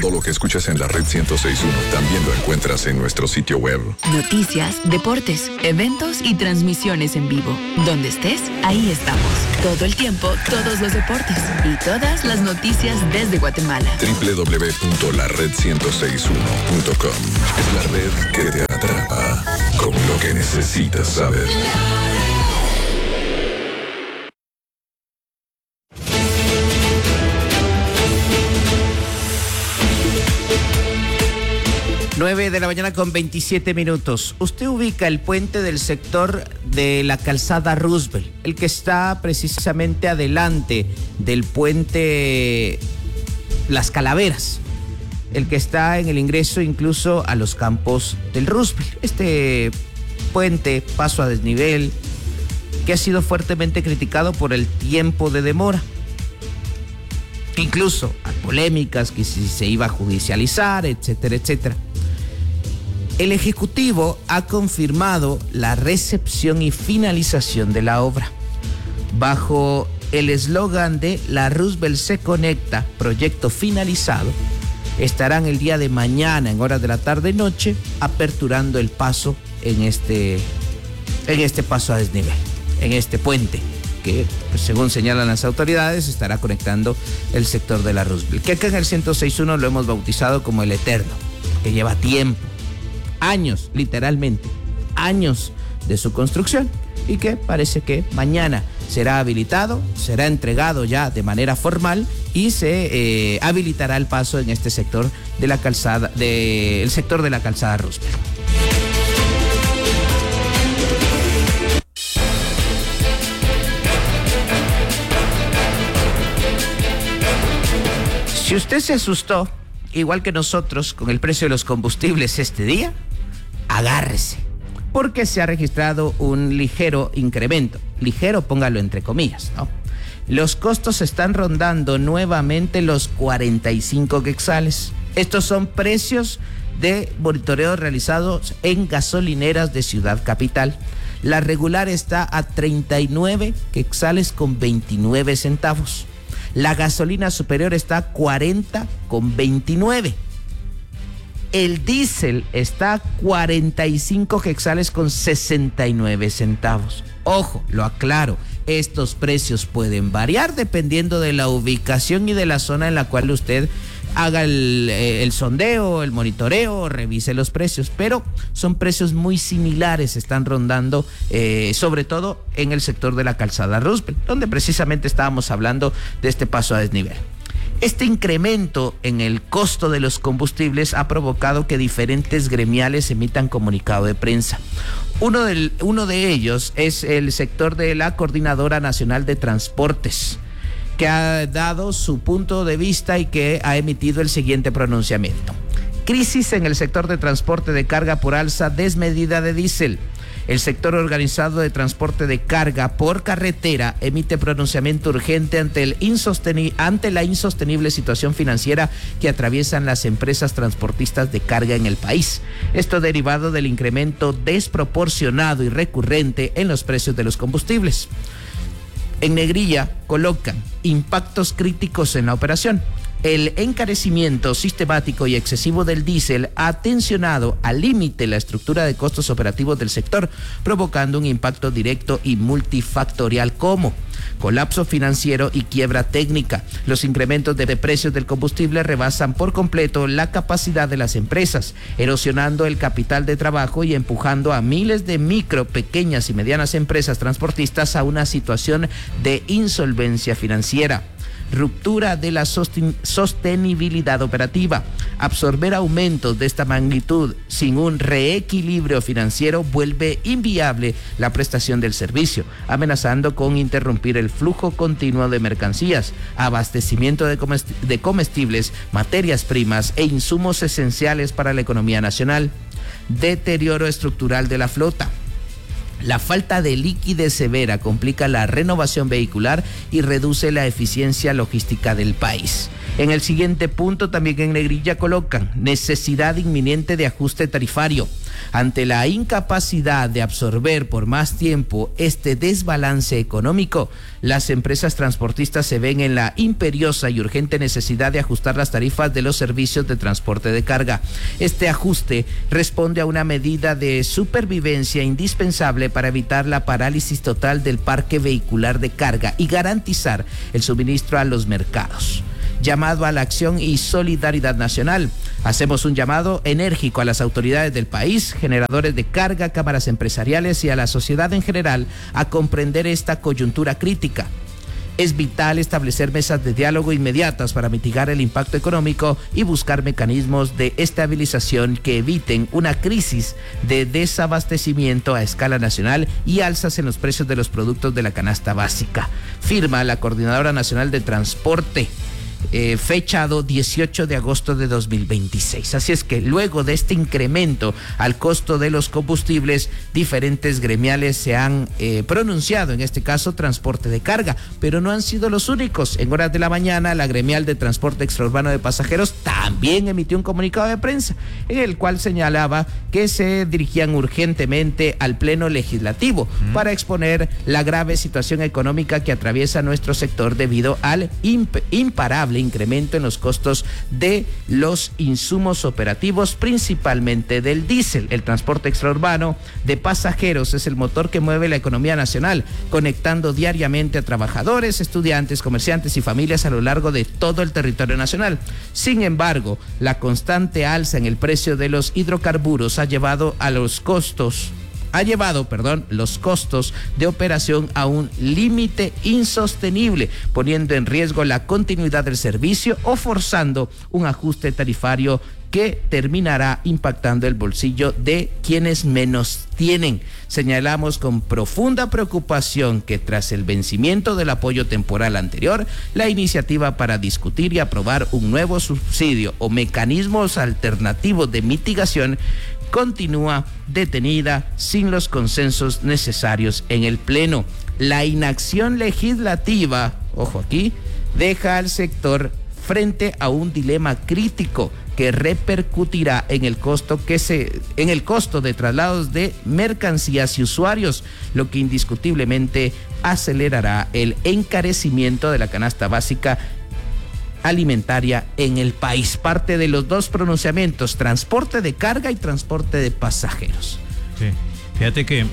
Todo lo que escuchas en la red 106.1 también lo encuentras en nuestro sitio web. Noticias, deportes, eventos y transmisiones en vivo. Donde estés, ahí estamos. Todo el tiempo, todos los deportes y todas las noticias desde Guatemala. www.lared1061.com es la red que te atrapa con lo que necesitas saber. Nueve de la mañana con 27 minutos. Usted ubica el puente del sector de la calzada Roosevelt, el que está precisamente adelante del puente Las Calaveras, el que está en el ingreso incluso a los campos del Roosevelt. Este puente, paso a desnivel, que ha sido fuertemente criticado por el tiempo de demora. Incluso hay polémicas que si se iba a judicializar, etcétera, etcétera. El Ejecutivo ha confirmado la recepción y finalización de la obra. Bajo el eslogan de La Roosevelt se conecta, proyecto finalizado, estarán el día de mañana en horas de la tarde-noche aperturando el paso en este paso a desnivel, en este puente que, pues, según señalan las autoridades, estará conectando el sector de la Roosevelt, que acá en el 106.1 lo hemos bautizado como el Eterno, que lleva tiempo, años, literalmente, años de su construcción, y que parece que mañana será habilitado, será entregado ya de manera formal y se habilitará el paso en este sector de la calzada, el sector de la calzada Roosevelt. Si usted se asustó, igual que nosotros, con el precio de los combustibles este día, agárrese, porque se ha registrado un ligero incremento. Ligero, póngalo entre comillas, ¿no? Los costos están rondando nuevamente los 45 quetzales. Estos son precios de monitoreo realizados en gasolineras de Ciudad Capital. La regular está a 39 quetzales con 29 centavos. La gasolina superior está a 40 con 29. El diésel está a 45 quetzales con 69 centavos. Ojo, lo aclaro, estos precios pueden variar dependiendo de la ubicación y de la zona en la cual usted haga el sondeo, el monitoreo, revise los precios, pero son precios muy similares, están rondando, sobre todo en el sector de la calzada Roosevelt, donde precisamente estábamos hablando de este paso a desnivel. Este incremento en el costo de los combustibles ha provocado que diferentes gremiales emitan comunicado de prensa. Uno de ellos es el sector de la Coordinadora Nacional de Transportes, que ha dado su punto de vista y que ha emitido el siguiente pronunciamiento. Crisis en el sector de transporte de carga por alza desmedida de diésel. El sector organizado de transporte de carga por carretera emite pronunciamiento urgente ante la insostenible situación financiera que atraviesan las empresas transportistas de carga en el país. Esto derivado del incremento desproporcionado y recurrente en los precios de los combustibles. En negrilla colocan impactos críticos en la operación. El encarecimiento sistemático y excesivo del diésel ha tensionado al límite la estructura de costos operativos del sector, provocando un impacto directo y multifactorial como colapso financiero y quiebra técnica. Los incrementos de precios del combustible rebasan por completo la capacidad de las empresas, erosionando el capital de trabajo y empujando a miles de micro, pequeñas y medianas empresas transportistas a una situación de insolvencia financiera. Ruptura de la sostenibilidad operativa. Absorber aumentos de esta magnitud sin un reequilibrio financiero vuelve inviable la prestación del servicio, amenazando con interrumpir el flujo continuo de mercancías, abastecimiento de comestibles, materias primas e insumos esenciales para la economía nacional. Deterioro estructural de la flota. La falta de liquidez severa complica la renovación vehicular y reduce la eficiencia logística del país. En el siguiente punto, también en negrilla colocan necesidad inminente de ajuste tarifario. Ante la incapacidad de absorber por más tiempo este desbalance económico, las empresas transportistas se ven en la imperiosa y urgente necesidad de ajustar las tarifas de los servicios de transporte de carga. Este ajuste responde a una medida de supervivencia indispensable para evitar la parálisis total del parque vehicular de carga y garantizar el suministro a los mercados. Llamado a la acción y solidaridad nacional. Hacemos un llamado enérgico a las autoridades del país, generadores de carga, cámaras empresariales y a la sociedad en general a comprender esta coyuntura crítica. Es vital establecer mesas de diálogo inmediatas para mitigar el impacto económico y buscar mecanismos de estabilización que eviten una crisis de desabastecimiento a escala nacional y alzas en los precios de los productos de la canasta básica. Firma la Coordinadora Nacional de Transporte. Fechado 18 de agosto de 2026. Así es que luego de este incremento al costo de los combustibles, diferentes gremiales se han pronunciado, en este caso transporte de carga, pero no han sido los únicos. En horas de la mañana, la gremial de transporte extraurbano de pasajeros también emitió un comunicado de prensa en el cual señalaba que se dirigían urgentemente al Pleno Legislativo para exponer la grave situación económica que atraviesa nuestro sector debido al imparable incremento en los costos de los insumos operativos, principalmente del diésel. El transporte extraurbano de pasajeros es el motor que mueve la economía nacional, conectando diariamente a trabajadores, estudiantes, comerciantes y familias a lo largo de todo el territorio nacional. Sin embargo, la constante alza en el precio de los hidrocarburos ha llevado los costos de operación a un límite insostenible, poniendo en riesgo la continuidad del servicio o forzando un ajuste tarifario que terminará impactando el bolsillo de quienes menos tienen. Señalamos con profunda preocupación que tras el vencimiento del apoyo temporal anterior, la iniciativa para discutir y aprobar un nuevo subsidio o mecanismos alternativos de mitigación continúa detenida sin los consensos necesarios en el Pleno. La inacción legislativa, ojo aquí, deja al sector frente a un dilema crítico que repercutirá en el costo de traslados de mercancías y usuarios, lo que indiscutiblemente acelerará el encarecimiento de la canasta básica alimentaria en el país. Parte de los dos pronunciamientos, transporte de carga y transporte de pasajeros. Sí, fíjate que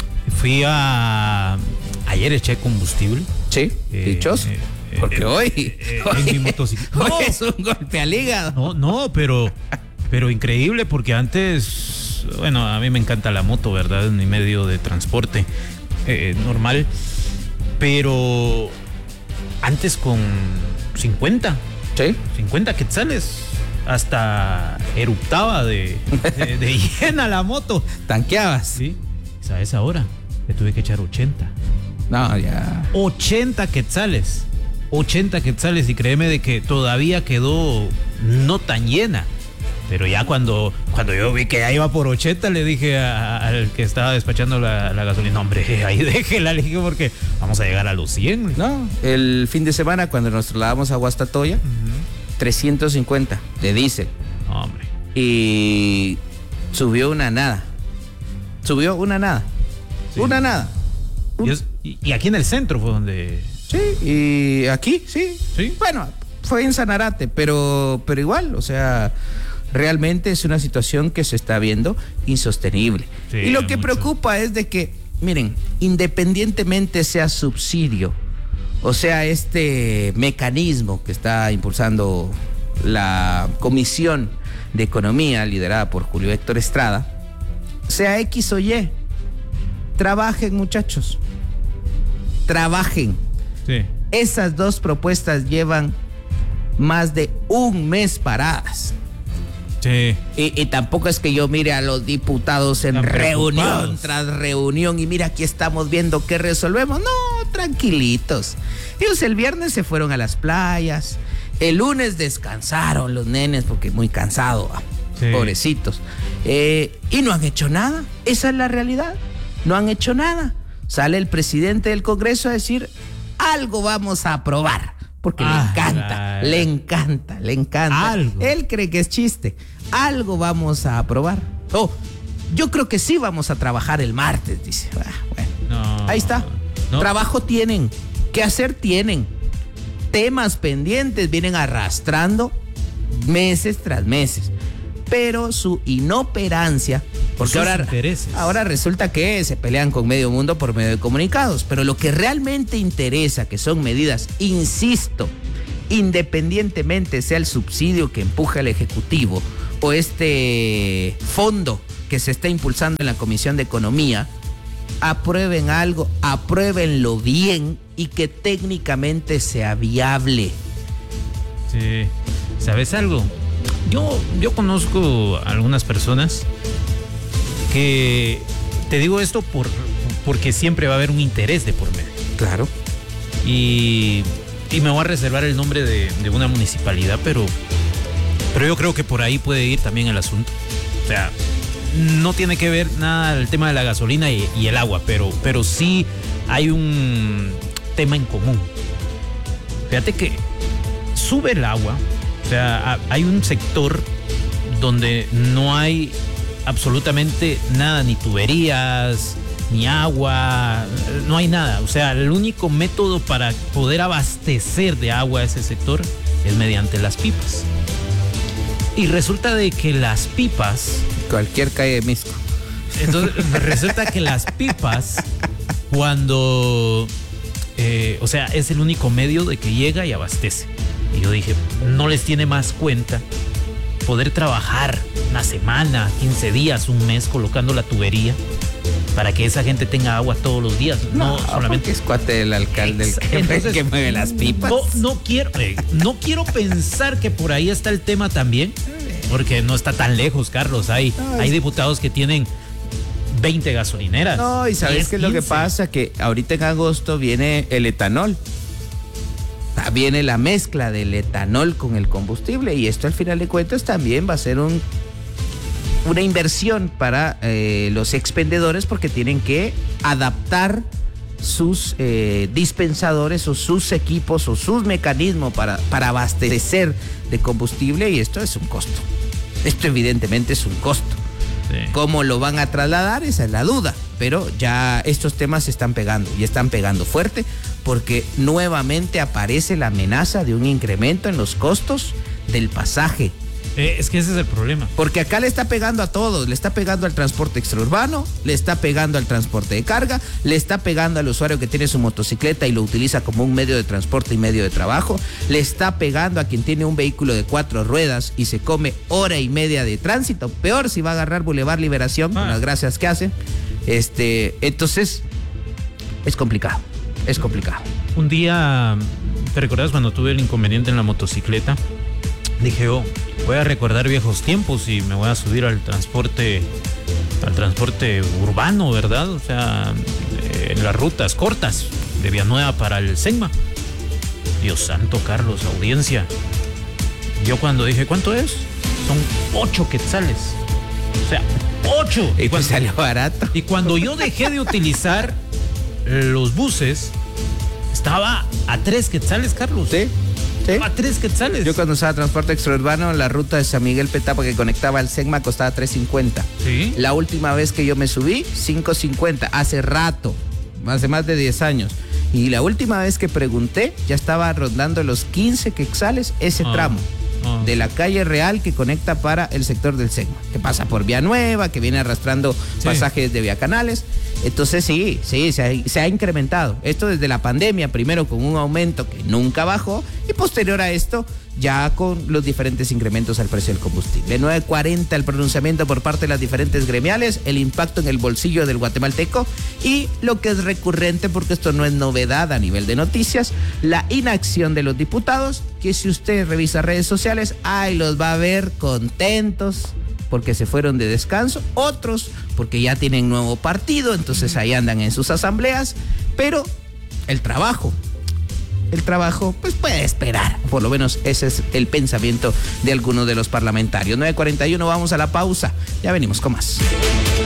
ayer eché combustible. Sí, dichoso. Porque hoy en mi motocicleta. Hoy es un golpe al hígado. No, pero increíble, porque antes, bueno, a mí me encanta la moto, ¿verdad? Es mi medio de transporte normal. Pero antes con 50 quetzales hasta eruptaba de llena la moto. ¿Tanqueabas? Sí. ¿Sabes ahora? Le tuve que echar 80. No, ya. 80 quetzales. 80 quetzales, y créeme de que todavía quedó no tan llena. Pero ya cuando yo vi que ya iba por 80, le dije al que estaba despachando la gasolina, hombre, ahí déjela, le dije, porque vamos a llegar a los 100. No, el fin de semana cuando nos trasladamos a Guastatoya, 350 de diésel. Hombre. Y subió una nada. Sí. Una nada. Y aquí en el centro fue donde... Sí, y aquí, sí. Bueno, fue en Sanarate, pero igual, o sea, realmente es una situación que se está viendo insostenible. Sí, y lo que preocupa es de que, miren, independientemente sea subsidio, o sea, este mecanismo que está impulsando la Comisión de Economía, liderada por Julio Héctor Estrada, sea X o Y, trabajen, muchachos, trabajen. Sí. Esas dos propuestas llevan más de un mes paradas. Sí. Y tampoco es que yo mire a los diputados en reunión tras reunión y mira, aquí estamos viendo qué resolvemos. No, tranquilitos. Ellos el viernes se fueron a las playas, el lunes descansaron los nenes porque muy cansados, sí. Pobrecitos. Y no han hecho nada. Esa es la realidad. No han hecho nada. Sale el presidente del Congreso a decir: algo vamos a aprobar. porque Claro. le encanta. Algo. Él cree que es chiste. Algo vamos a aprobar. Yo creo que sí vamos a trabajar el martes, dice. Bueno, No. ahí está. No. Trabajo tienen, qué hacer tienen. Temas pendientes vienen arrastrando meses tras meses. Pero su inoperancia, porque Sus intereses. ahora resulta que se pelean con medio mundo por medio de comunicados, pero lo que realmente interesa, que son medidas, insisto, independientemente sea el subsidio que empuja el Ejecutivo o este fondo que se está impulsando en la Comisión de Economía, aprueben algo, apruébenlo bien y que técnicamente sea viable. Sí. ¿Sabes algo? Yo conozco a algunas personas que, te digo esto porque siempre va a haber un interés de por medio. Claro. Y me voy a reservar el nombre de una municipalidad, pero yo creo que por ahí puede ir también el asunto. O sea, no tiene que ver nada el tema de la gasolina y el agua, pero sí hay un tema en común. Fíjate que sube el agua, o sea, hay un sector donde no hay absolutamente nada, ni tuberías, ni agua, no hay nada. O sea, el único método para poder abastecer de agua a ese sector es mediante las pipas. Y resulta de que las pipas... Cualquier calle de Misco. Entonces, resulta que las pipas, cuando... o sea, es el único medio de que llega y abastece. Y yo dije, no les tiene más cuenta poder trabajar una semana, 15 días, un mes colocando la tubería para que esa gente tenga agua todos los días. No solamente es cuate del alcalde Entonces, que mueve las pipas. No quiero pensar que por ahí está el tema también, porque no está tan lejos, Carlos. Hay diputados que tienen 20 gasolineras. No, y ¿sabes 10, qué es lo que 15. pasa? Que ahorita en agosto viene el etanol. Viene la mezcla del etanol con el combustible y esto al final de cuentas también va a ser una inversión para los expendedores porque tienen que adaptar sus dispensadores o sus equipos o sus mecanismos para abastecer de combustible y esto es un costo. Esto evidentemente es un costo. Sí. ¿Cómo lo van a trasladar? Esa es la duda. Pero ya estos temas se están pegando y están pegando fuerte porque nuevamente aparece la amenaza de un incremento en los costos del pasaje. Es que ese es el problema. Porque acá le está pegando a todos, le está pegando al transporte extraurbano, le está pegando al transporte de carga, le está pegando al usuario que tiene su motocicleta y lo utiliza como un medio de transporte y medio de trabajo, le está pegando a quien tiene un vehículo de 4 ruedas y se come hora y media de tránsito, peor si va a agarrar Boulevard Liberación, con las gracias que hace. Entonces, es complicado. Un día, ¿te recuerdas cuando tuve el inconveniente en la motocicleta? Dije, voy a recordar viejos tiempos y me voy a subir al transporte urbano, ¿verdad? O sea, en las rutas cortas de Villanueva para el Segma. Dios santo, Carlos, audiencia. Yo cuando dije, ¿cuánto es? Son 8 quetzales. O sea, 8. Y pues salió barato. Y cuando yo dejé de utilizar los buses, estaba a 3 quetzales, Carlos. ¿Sí? A 3 quetzales. Yo cuando usaba transporte extraurbano, la ruta de San Miguel Petapa que conectaba al Segma costaba 3.50. Sí. La última vez que yo me subí, 5.50, hace rato, hace más de 10 años. Y la última vez que pregunté, ya estaba rondando los 15 quetzales ese tramo. De la calle Real que conecta para el sector del Segma, que pasa por Villanueva, que viene arrastrando pasajes de Vía Canales. Entonces sí, se ha incrementado. Esto desde la pandemia, primero con un aumento que nunca bajó y posterior a esto ya con los diferentes incrementos al precio del combustible. 9.40 el pronunciamiento por parte de las diferentes gremiales, el impacto en el bolsillo del guatemalteco y lo que es recurrente, porque esto no es novedad a nivel de noticias, la inacción de los diputados, que si usted revisa redes sociales, ahí los va a ver contentos porque se fueron de descanso, otros porque ya tienen nuevo partido, entonces ahí andan en sus asambleas, pero el trabajo pues puede esperar, por lo menos ese es el pensamiento de algunos de los parlamentarios. 9.41, vamos a la pausa, ya venimos con más.